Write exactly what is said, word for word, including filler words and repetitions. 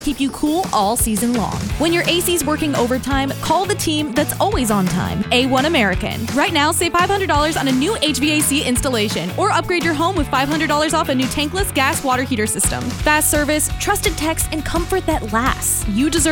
Keep you cool all season long. When your A C's working overtime, call the team that's always on time. A one American. Right now, save five hundred dollars on a new H V A C installation or upgrade your home with five hundred dollars off a new tankless gas water heater system. Fast service, trusted techs, and comfort that lasts. You deserve